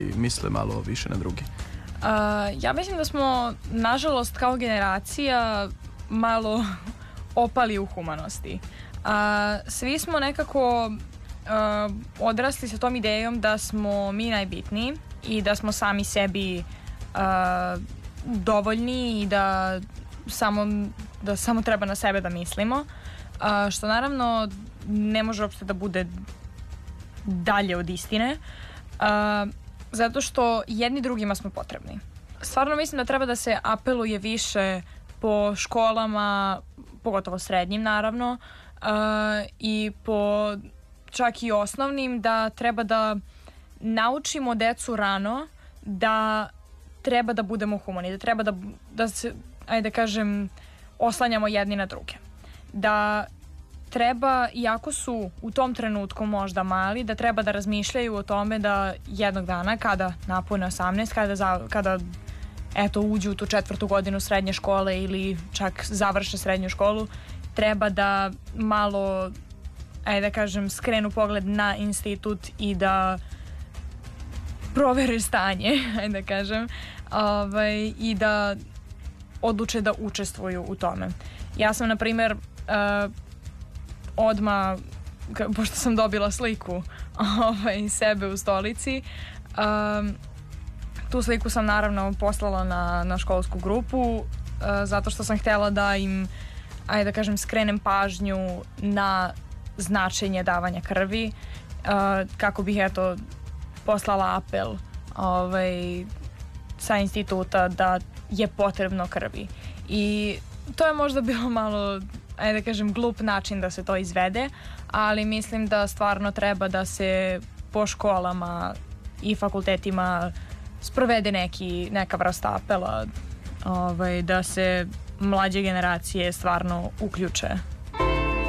misle malo više na drugi? Ja mislim da smo, nažalost, kao generacija malo opali u humanosti. Svi smo nekako odrasli sa tom idejom da smo mi najbitniji i da smo sami sebi dovoljni i da samo treba na sebe da mislimo, što naravno ne može uopšte da bude dalje od istine, zato što jedni drugima smo potrebni. Stvarno mislim da treba da se apeluje više po školama, pogotovo srednjim naravno, i po čak i osnovnim, da treba da naučimo decu rano da treba da budemo humani, da treba da se, ajde da kažem, oslanjamo jedni na druge. Da treba, iako su u tom trenutku možda mali, da treba da razmišljaju o tome da jednog dana kada napune 18, kada eto uđu u tu 4. godinu srednje škole ili čak završe srednju školu, treba da malo, ajde da kažem, skrenu pogled na institut i da provere stanje, ajde da kažem, i da odluče da učestvuju u tome. Ja sam, na primjer, odmah, pošto sam dobila sliku sebe u stolici, tu sliku sam naravno poslala na školsku grupu, zato što sam htjela da im, ajde da kažem, skrenem pažnju na značenje davanja krvi, kako bih eto poslala apel sa instituta da je potrebno krvi. I to je možda bilo malo, ajde da kažem, glup način da se to izvede, ali mislim da stvarno treba da se po školama i fakultetima sprovede neka vrsta apela, da se mlađe generacije stvarno uključe